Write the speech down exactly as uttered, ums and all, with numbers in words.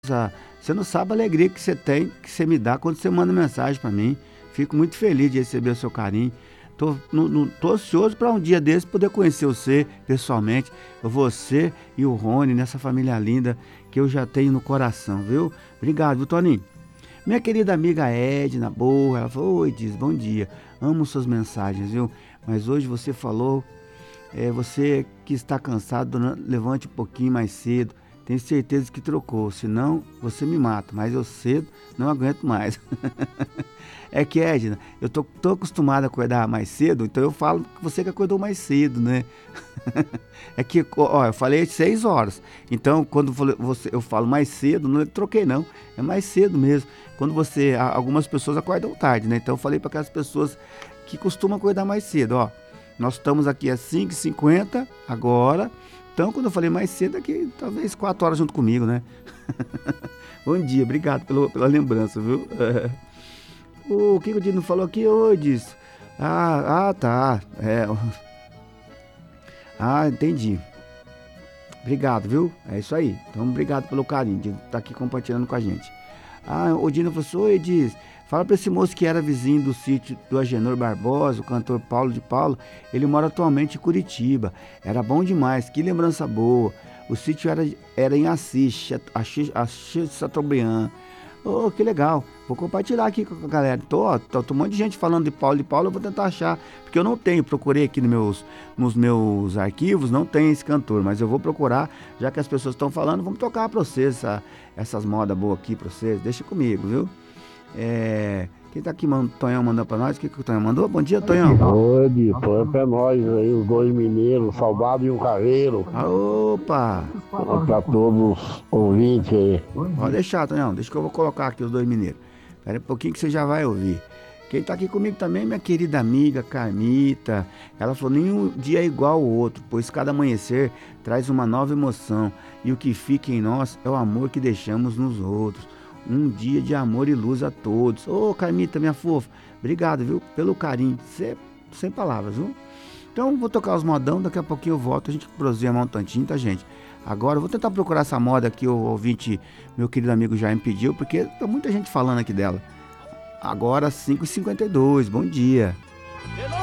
Nossa, você não sabe a alegria que você tem, que você me dá quando você manda mensagem para mim. Fico muito feliz de receber o seu carinho. Tô, no, no, tô ansioso para um dia desse poder conhecer você pessoalmente, você e o Rony, nessa família linda que eu já tenho no coração, viu? Obrigado, viu, Toninho? Minha querida amiga Edna, boa, ela falou: oi, diz, bom dia, amo suas mensagens, viu? Mas hoje você falou, é, você que está cansado, né, levante um pouquinho mais cedo. Tenho certeza que trocou, senão você me mata, mas eu cedo não aguento mais. É que, Edna, eu tô, tô acostumado a acordar mais cedo, então eu falo que você que acordou mais cedo, né? É que, ó, eu falei seis horas, então quando você, eu falo mais cedo, não troquei não, é mais cedo mesmo. Quando você, algumas pessoas acordam tarde, né? Então eu falei para aquelas pessoas que costumam acordar mais cedo, ó. Nós estamos aqui às cinco e cinquenta agora. Então, quando eu falei mais cedo, aqui, talvez quatro horas junto comigo, né? Bom dia, obrigado pela, pela lembrança, viu? O que o Dino falou aqui hoje? Ah, ah, tá. É. Ah, entendi. Obrigado, viu? É isso aí. Então, obrigado pelo carinho de estar aqui compartilhando com a gente. Ah, o Dino falou assim: oi, diz. Fala pra esse moço que era vizinho do sítio do Agenor Barbosa, o cantor Paulo de Paulo. Ele mora atualmente em Curitiba. Era bom demais, que lembrança boa. O sítio era, era em Assis, Assis, Assis Chateaubriand. Oh, que legal. Vou compartilhar aqui com a galera. Tô, ó, tô, tô um monte de gente falando de Paulo de Paulo, eu vou tentar achar. Porque eu não tenho, procurei aqui nos meus, nos meus arquivos, não tem esse cantor, mas eu vou procurar, já que as pessoas estão falando, vamos tocar pra vocês essa, essas modas boas aqui pra vocês. Deixa comigo, viu? É, quem tá aqui, mano? Tonhão mandou pra nós. O que, que o Tonhão mandou? Bom dia, Tonhão. Oi, Edito, põe pra nós aí, os dois mineiros, Saudade e um Carreiro, Ah, opa! pra todos os ouvintes aí. Pode deixar, Tonhão. Deixa que eu vou colocar aqui os dois mineiros. Espera um pouquinho que você já vai ouvir. Quem tá aqui comigo também é minha querida amiga Carmita. Ela falou: nenhum dia é igual ao outro, pois cada amanhecer traz uma nova emoção. E o que fica em nós é o amor que deixamos nos outros. Um dia de amor e luz a todos. Ô, Carmita, minha fofa, obrigado, viu, pelo carinho. Cê, sem palavras, viu? Então, vou tocar os modão, daqui a pouquinho eu volto, a gente proseia mais um tantinho, tá, gente? Agora, eu vou tentar procurar essa moda que o ouvinte, meu querido amigo Jair, me pediu, porque tá muita gente falando aqui dela. Agora, cinco e cinquenta e dois, bom dia.